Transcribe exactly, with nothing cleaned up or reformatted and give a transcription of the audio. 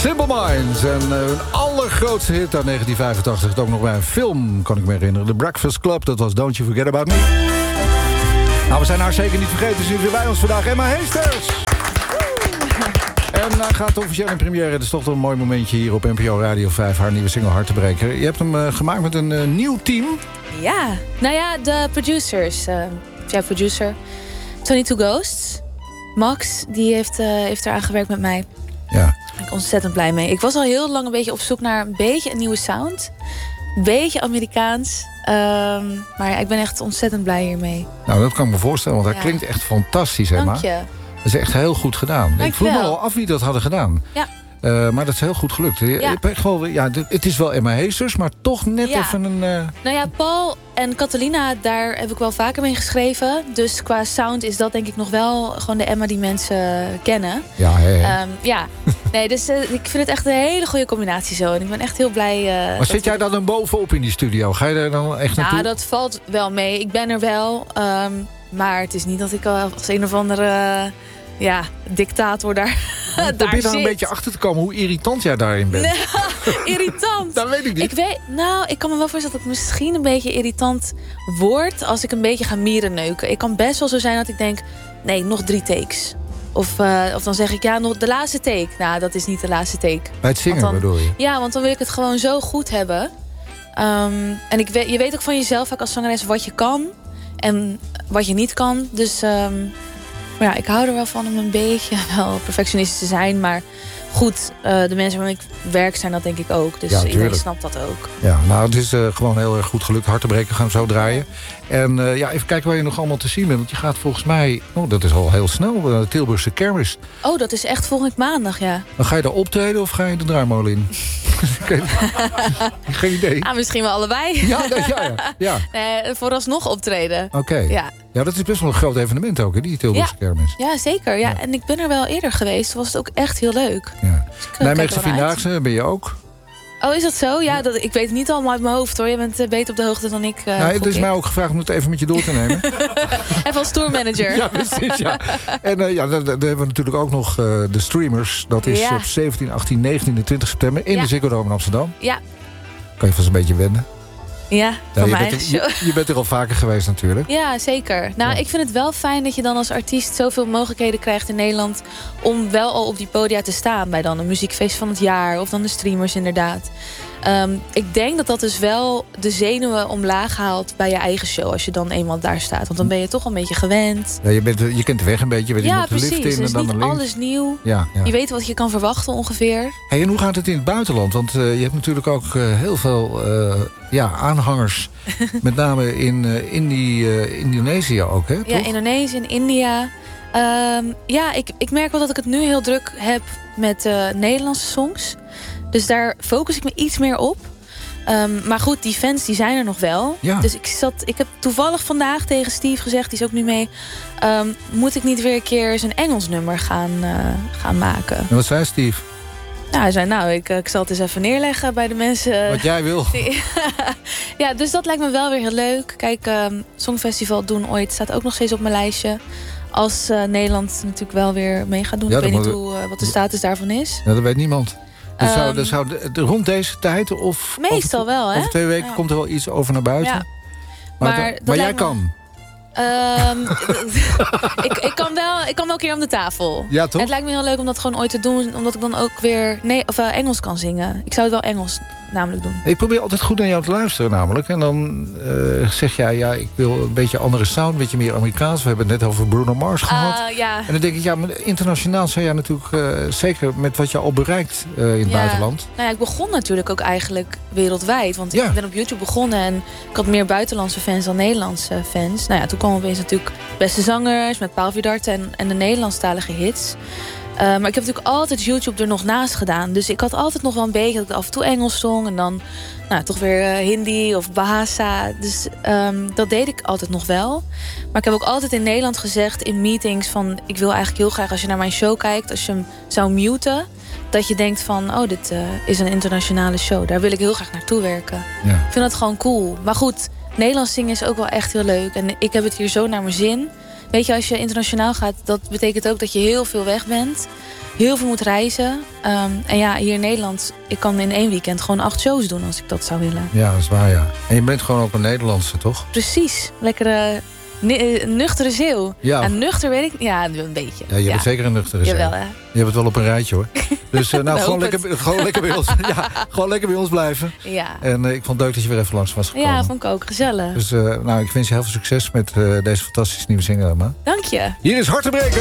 Simple Minds. En uh, hun allergrootste hit uit negentien vijfentachtig. Ook nog bij een film, kan ik me herinneren. The Breakfast Club, dat was Don't You Forget About Me. Nou, we zijn haar zeker niet vergeten. Ze is weer bij ons vandaag. Emma Heesters. En uh, gaat officieel in première. Het is toch wel een mooi momentje hier op N P O Radio vijf. Haar nieuwe single Hartebreker. Je hebt hem uh, gemaakt met een uh, nieuw team. Ja, nou ja, de producers. Uh, ja, producer. twenty-two Ghosts. Max, die heeft, uh, heeft eraan gewerkt met mij. Ja. Daar ben ik ontzettend blij mee. Ik was al heel lang een beetje op zoek naar een beetje een nieuwe sound. Een beetje Amerikaans. Um, maar ja, ik ben echt ontzettend blij hiermee. Nou, dat kan ik me voorstellen, want dat ja. klinkt echt fantastisch, Emma. Dank je. Dat is echt heel goed gedaan. Dank ik vroeg me wel. al af wie dat hadden gedaan. Ja. Uh, maar dat is heel goed gelukt. Ja. Ik ben gewoon, ja, het is wel Emma Heesters, maar toch net Ja. even een... Uh... Nou ja, Paul en Catalina, daar heb ik wel vaker mee geschreven. Dus qua sound is dat denk ik nog wel gewoon de Emma die mensen kennen. Ja, hè, hè. Um, ja. Nee, dus uh, ik vind het echt een hele goede combinatie zo. En ik ben echt heel blij. Uh, maar zit jij dan dan bovenop in die studio? Ga je er dan echt naartoe? Nou, dat valt wel mee. Ik ben er wel. Um, maar het is niet dat ik als een of andere... Uh, ja, dictator daar, daar probeer dan zit. een beetje achter te komen hoe irritant jij daarin bent. Nee, irritant. Dat weet ik niet. Ik weet, nou, ik kan me wel voorstellen dat het misschien een beetje irritant wordt als ik een beetje ga mierenneuken. Ik kan best wel zo zijn dat ik denk, nee, nog drie takes. Of, uh, of dan zeg ik, ja, nog de laatste take. Nou, dat is niet de laatste take. Bij het zingen dan, bedoel je? Ja, want dan wil ik het gewoon zo goed hebben. Um, en ik weet, je weet ook van jezelf vaak als zangeres wat je kan en wat je niet kan. Dus... Um, Maar ja, ik hou er wel van om een beetje wel perfectionistisch te zijn. Maar goed, uh, de mensen waarmee ik werk zijn dat denk ik ook. Dus ja, iedereen snapt dat ook. Ja, nou, het is uh, gewoon heel erg goed gelukt. Hartebreker gaan we zo draaien. En uh, ja, even kijken waar je nog allemaal te zien bent. Want je gaat volgens mij, oh, dat is al heel snel, uh, de Tilburgse Kermis. Oh, dat is echt volgende maandag, ja. Dan ga je daar optreden of ga je de draaimolen in? Geen idee. Ah, misschien wel allebei. Ja, dat, ja, ja. ja. Nee, vooralsnog optreden. Oké. Okay. Ja. Ja, dat is best wel een groot evenement ook, hè, die Tilburgse ja. Kermis. Ja, zeker. Ja. Ja. En ik ben er wel eerder geweest. Toen was het ook echt heel leuk. Ja. Dus Nijmeegse Vierdaagse ben je ook? Oh, is dat zo? Ja, dat, ik weet het niet allemaal uit mijn hoofd, hoor. Je bent uh, beter op de hoogte dan ik. Uh, nou, het is mij ook gevraagd om het even met je door te nemen. Even als tourmanager. Ja, precies, ja. En uh, ja, dan, dan hebben we natuurlijk ook nog uh, de streamers. Dat is ja. op zeventien, achttien, negentien en twintig september in ja. de Ziggo Dome in Amsterdam. Ja. Kan je vast een beetje wennen. Ja, van ja, je, mij bent er, je, je bent er al vaker geweest natuurlijk. Ja, zeker. Nou, ja. Ik vind het wel fijn dat je dan als artiest zoveel mogelijkheden krijgt in Nederland om wel al op die podia te staan bij dan een muziekfeest van het jaar of dan de streamers inderdaad. Um, ik denk dat dat dus wel de zenuwen omlaag haalt bij je eigen show als je dan eenmaal daar staat. Want dan ben je toch een beetje gewend. Ja, je, bent, je kent de weg een beetje. Je weet ja, je precies. De lift in dus en dan niet links. alles nieuw. Ja, ja. Je weet wat je kan verwachten ongeveer. Hey, en hoe gaat het in het buitenland? Want uh, je hebt natuurlijk ook uh, heel veel uh, ja, aanhangers. Met name in uh, Indi, uh, Indonesië ook, hè? Ja, toch? Indonesië en India. Um, ja, ik, ik merk wel dat ik het nu heel druk heb met uh, Nederlandse songs. Dus daar focus ik me iets meer op. Um, maar goed, die fans die zijn er nog wel. Ja. Dus ik, zat, ik heb toevallig vandaag tegen Steve gezegd, die is ook nu mee. Um, moet ik niet weer een keer eens een Engels nummer gaan, uh, gaan maken? En wat zei Steve? Nou, hij zei, nou, ik, ik zal het eens even neerleggen bij de mensen. Wat jij wil. Ja, dus dat lijkt me wel weer heel leuk. Kijk, um, Songfestival doen ooit staat ook nog steeds op mijn lijstje. Als uh, Nederland natuurlijk wel weer mee gaat doen. Ja, ik weet niet hoe, uh, wat de status daarvan is. Ja, dat weet niemand. Dus zou, Um, dus zou de, de, rond deze tijd of meestal over, wel, hè? over twee weken ja. komt er wel iets over naar buiten. Ja. Maar, maar, dat, maar jij me... kan. Um, ik, ik, kan wel, ik kan wel een keer om de tafel. Ja, toch? En het lijkt me heel leuk om dat gewoon ooit te doen. Omdat ik dan ook weer nee, of, uh, Engels kan zingen. Ik zou het wel Engels namelijk doen. Ik probeer altijd goed naar jou te luisteren namelijk. En dan uh, zeg jij, ja, ik wil een beetje andere sound. Een beetje meer Amerikaans. We hebben het net over Bruno Mars gehad. Uh, ja. En dan denk ik, ja, maar internationaal zou jij natuurlijk... Uh, zeker met wat je al bereikt uh, in het ja. buitenland. Nou ja, ik begon natuurlijk ook eigenlijk wereldwijd. Want ja. ik ben op YouTube begonnen. En ik had meer buitenlandse fans dan Nederlandse fans. Nou ja, toen kwamen opeens natuurlijk beste zangers met Paul Vidarte en, en de Nederlandstalige hits. Uh, maar ik heb natuurlijk altijd YouTube er nog naast gedaan. Dus ik had altijd nog wel een beetje dat ik af en toe Engels zong. En dan nou, toch weer uh, Hindi of Bahasa. Dus um, dat deed ik altijd nog wel. Maar ik heb ook altijd in Nederland gezegd in meetings van... ik wil eigenlijk heel graag als je naar mijn show kijkt... als je hem zou muten... dat je denkt van, oh, dit uh, is een internationale show. Daar wil ik heel graag naartoe werken. Ja. Ik vind dat gewoon cool. Maar goed, Nederlands zingen is ook wel echt heel leuk. En ik heb het hier zo naar mijn zin. weet je, als je internationaal gaat, dat betekent ook dat je heel veel weg bent. Heel veel moet reizen. Um, en ja, hier in Nederland, ik kan in één weekend gewoon acht shows doen als ik dat zou willen. Ja, dat is waar, ja. En je bent gewoon ook een Nederlandse, toch? Precies. Lekkere, ne- nuchtere Zeeuw. Ja. En nuchter weet ik, ja, een beetje. Ja, je ja. bent zeker een nuchtere Zeeuw. Jawel, hè. Je hebt het wel op een rijtje, hoor. Dus uh, nou, gewoon hoop lekker, gewoon, lekker bij ons, ja, gewoon lekker bij ons blijven. Ja. En uh, ik vond het leuk dat je weer even langs was gekomen. Ja, vond ik ook. Gezellig. Dus uh, nou, ik wens je heel veel succes met uh, deze fantastische nieuwe single, Emma. Dank je. Hier is Hartenbreken.